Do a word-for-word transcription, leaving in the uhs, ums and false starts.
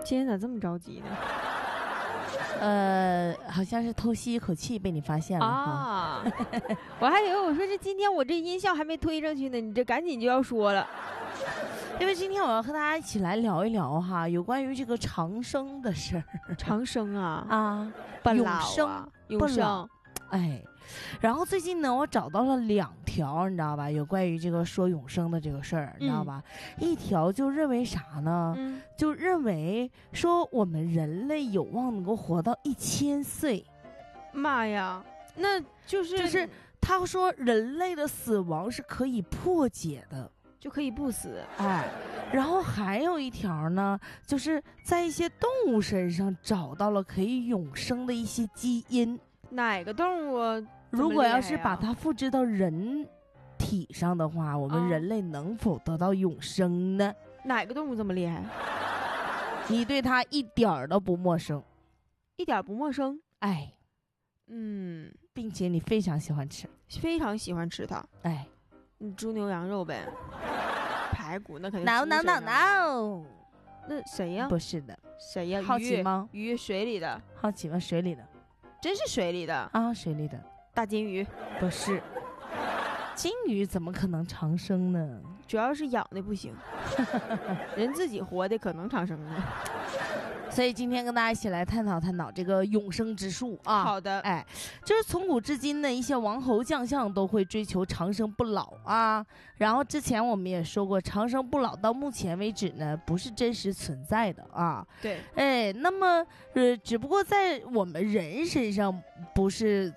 今天咋这么着急呢？ 呃，好像是偷吸一口气被你发现了啊！我还以为我说这今天我这音效还没推上去呢，你这赶紧就要说了。 因为今天我要和大家一起来聊一聊哈，有关于这个长生的事儿。 长生啊啊， 永生永生， 哎，然后最近呢，我找到了两条，你知道吧？有关于这个说永生的这个事儿，你知道吧？嗯、一条就认为啥呢？嗯、就认为说我们人类有望能够活到一千岁。 妈呀，那就是就是他说人类的死亡是可以破解的。 就可以不死， 哎，然后还有一条呢，就是在一些动物身上找到了可以永生的一些基因。 哪个动物、啊？ 如果要是把它复制到人体上的话，我们人类能否得到永生呢？ 哪个动物这么厉害？ 你对它一点儿都不陌生， 一点不陌生。 哎， 嗯， 并且你非常喜欢吃， 非常喜欢吃它。 哎。 你猪牛羊肉呗，排骨那肯定。 no no no no， 那谁呀？ 不是的， 谁呀？ 好奇吗？ 鱼水里的。 好奇吗？水里的， 真是水里的啊，水里的大金鱼。 不是，金鱼怎么可能长生呢？ 主要是养的不行，人自己活的可能长生呢。 所以今天跟大家一起来探讨探讨这个永生之术啊。 好的， 哎，就是从古至今的一些王侯将相都会追求长生不老啊。然后之前我们也说过，长生不老到目前为止呢不是真实存在的啊。 对， 哎，那么呃，只不过在我们人身上不是